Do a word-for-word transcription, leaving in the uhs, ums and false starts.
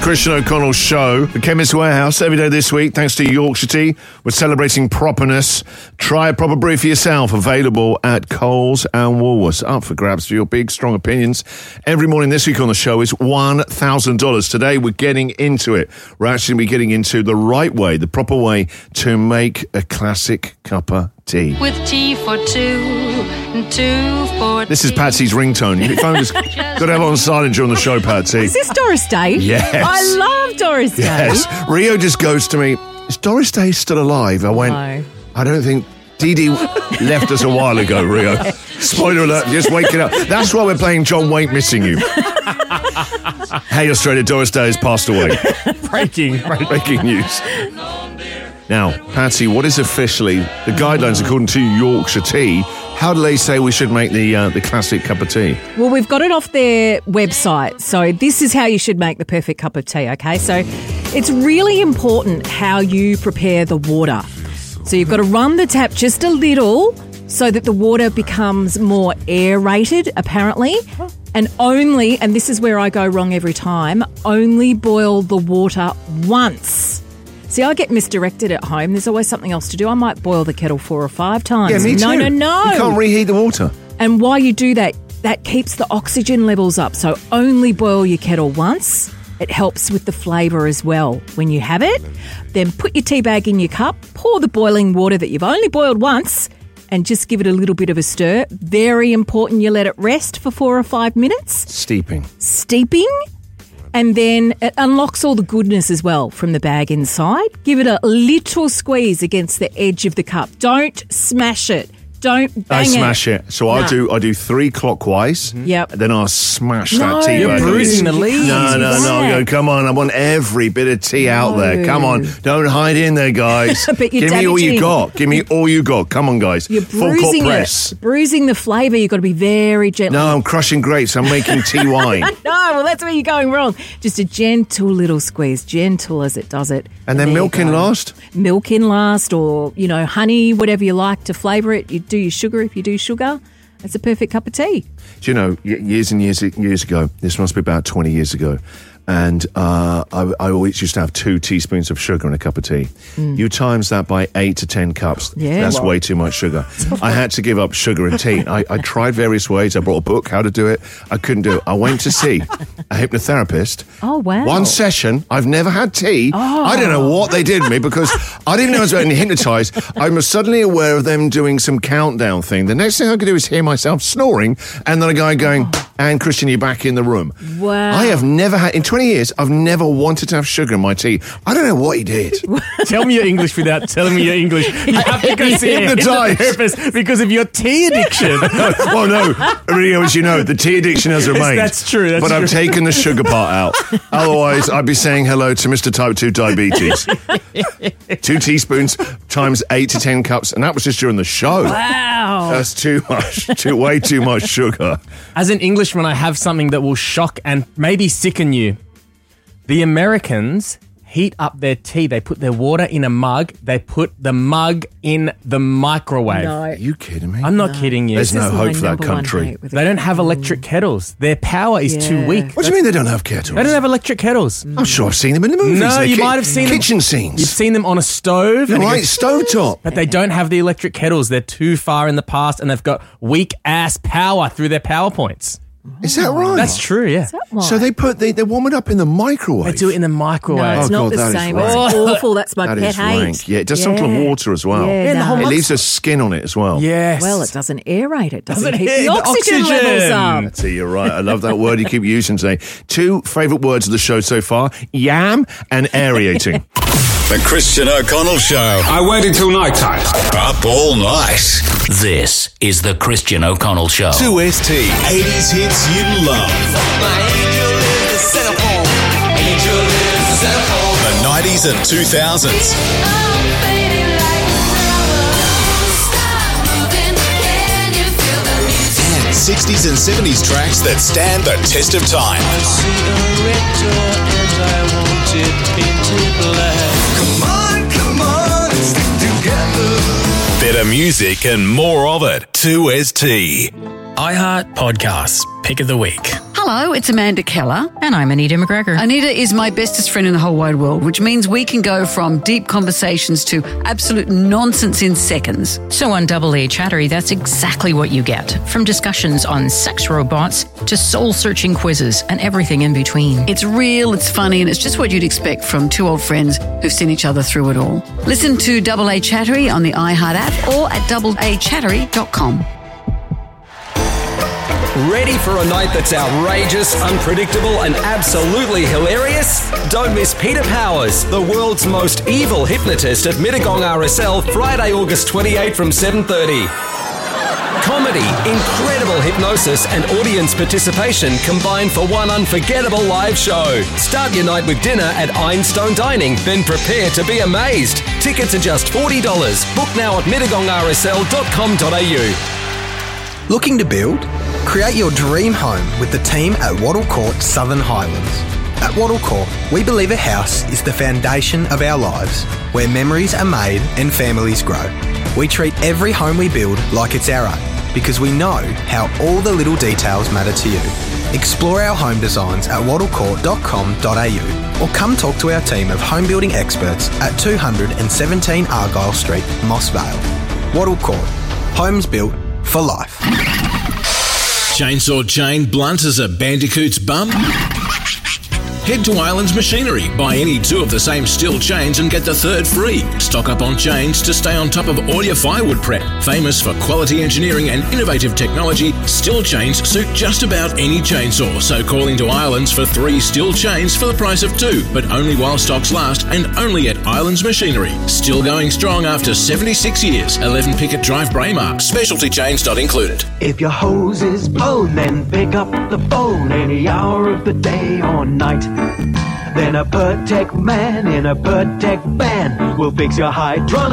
Christian O'Connell Show, the Chemist Warehouse, every day this week, thanks to Yorkshire Tea. We're celebrating properness. Try a proper brew for yourself, available at Coles and Woolworths. Up for grabs for your big, strong opinions. Every morning this week on the show is one thousand dollars. Today we're getting into it. We're actually going to be getting into the right way, the proper way to make a classic cup of tea. With tea for two and two for This is Patsy's ringtone. Your phone has got to have it on silent during the show, Patsy. Is this Doris Day? Yes. I love Doris Day. Yes. Rio just goes to me, is Doris Day still alive? I went, No. I don't think... Dee Dee left us a while ago, Rio. Spoiler alert, just waking up. That's why we're playing John Wayne Missing You. Hey, Australia, Doris Day has passed away. Breaking. Breaking news. Now, Patsy, what is officially the guidelines according to Yorkshire Tea? How do they say we should make the uh, the classic cup of tea? Well, we've got it off their website. So this is how you should make the perfect cup of tea, okay? So it's really important how you prepare the water. So you've got to run the tap just a little so that the water becomes more aerated, apparently. And only, and this is where I go wrong every time, only boil the water once. See, I get misdirected at home. There's always something else to do. I might boil the kettle four or five times. Yeah, me too. No, no, no. You can't reheat the water. And while you do that, that keeps the oxygen levels up. So only boil your kettle once. It helps with the flavour as well when you have it. Then put your tea bag in your cup, pour the boiling water that you've only boiled once, and just give it a little bit of a stir. Very important you let it rest for four or five minutes. Steeping. Steeping. And then it unlocks all the goodness as well from the bag inside. Give it a little squeeze against the edge of the cup. Don't smash it. Don't bang I it. smash it. So No. I do I do three clockwise. Yep. And then I'll smash No, that tea you're bag. bruising the leaves. No, no, You no. can't. Go, come on. I want every bit of tea out there. Come on. Don't hide in there, guys. But you're Give me all you damaging- got. Give me all you got. Come on, guys. You're Full court bruising press. it. Bruising the flavour. You've got to be very gentle. No, I'm crushing grapes. I'm making tea wine. No, well, that's where you're going wrong. Just a gentle little squeeze, gentle as it does it. And then there you milk in go. last? Milk in last, or, you know, honey, whatever you like to flavour it. You do your sugar if you do sugar. It's a perfect cup of tea. Do you know, y- years and years years ago, this must be about twenty years ago, and uh, I, I always used to have two teaspoons of sugar in a cup of tea. You times that by eight to ten cups. Yeah. That's Wow. way too much sugar. I had to give up sugar and tea. I, I tried various ways. I brought a book, how to do it. I couldn't do it. I went to see a hypnotherapist. Oh, wow. One session. I've never had tea. I don't know what they did to me because I didn't know I was getting hypnotised. I was suddenly aware of them doing some countdown thing. The next thing I could do is hear myself snoring and then a guy going, and Christian, you're back in the room. Wow. I have never had, in twenty years, I've never wanted to have sugar in my tea. I don't know what he did. Tell me your English without telling me your English. You have to go see a Hypnotised. hypnotherapist because of your tea addiction. Well, no, Rio, as you know, the tea addiction has remained. That's true, that's but I've true. taken the sugar part out. Otherwise, I'd be saying hello to Mister Type two Diabetes. Two teaspoons times eight to ten cups, and that was just during the show. Wow. That's too much, too way too much sugar. As an Englishman, I have something that will shock and maybe sicken you. The Americans heat up their tea. They put their water in a mug. They put the mug in the microwave. No. Are you kidding me? I'm not kidding you. There's This no is hope my for that number one country. hate with They don't have electric kettles. Their power is too Yeah. weak. What do you mean they don't have kettles? They don't have electric kettles. I'm sure I've seen them in the movies. No, The you ki- might have seen them- kitchen scenes. You've seen them on a stove. You're and it right, goes- stovetop. But they don't have the electric kettles. They're too far in the past and they've got weak ass power through their power points. Is that right? That's true, yeah. So they put they, they warm it up in the microwave. They do it in the microwave. No, it's Oh, not God, the that is same. rank. It's awful. That's my That pet is hate. rank. Yeah, it does something to water as well. Yeah, Yeah, the no. whole It mug- leaves a skin on it as well. Yes. Well, it doesn't aerate. It doesn't, Doesn't keep hit the the oxygen, oxygen. levels up. See, you're right. I love that word you keep using today. Two favourite words of the show so far, yam and aerating. The Christian O'Connell Show. I waited till night time. Up all night. This is the Christian O'Connell Show. two S T. eighties hits you love. The nineties and two thousands. And sixties and seventies tracks that stand the test of time. Come on, come on, let's stick together. Better music and more of it. two S T. iHeart Podcasts, Pick of the Week. Hello, Hello, it's Amanda Keller. And I'm Anita McGregor. Anita is my bestest friend in the whole wide world, which means we can go from deep conversations to absolute nonsense in seconds. So on Double A Chattery, that's exactly what you get. From discussions on sex robots to soul-searching quizzes and everything in between. It's real, it's funny, and it's just what you'd expect from two old friends who've seen each other through it all. Listen to Double A Chattery on the iHeart app or at double a chattery dot com. Ready for a night that's outrageous, unpredictable, and absolutely hilarious? Don't miss Peter Powers, the world's most evil hypnotist at Mittagong R S L, Friday, August twenty-eighth from seven thirty. Comedy, incredible hypnosis, and audience participation combined for one unforgettable live show. Start your night with dinner at Einstone Dining, then prepare to be amazed. Tickets are just forty dollars. Book now at mittagong r s l dot com dot a u. Looking to build? Create your dream home with the team at Wattle Court Southern Highlands. At Wattle Court, we believe a house is the foundation of our lives, where memories are made and families grow. We treat every home we build like it's our own, because we know how all the little details matter to you. Explore our home designs at wattle court dot com dot a u or come talk to our team of home building experts at two seventeen Argyle Street, Moss Vale. Wattle Court. Homes built for life. Chainsaw chain blunt as a bandicoot's bum? Head to Islands Machinery, buy any two of the same steel chains and get the third free. Stock up on chains to stay on top of all your firewood prep. Famous for quality engineering and innovative technology, steel chains suit just about any chainsaw. So call into Islands for three steel chains for the price of two, but only while stocks last and only at Islands Machinery. Still going strong after seventy-six years. eleven Pickett Drive, Braemar. Specialty chains not included. If your hose is blown, then pick up the phone any hour of the day or night. Then a Pertec man in a Pertec van will fix your hydraulic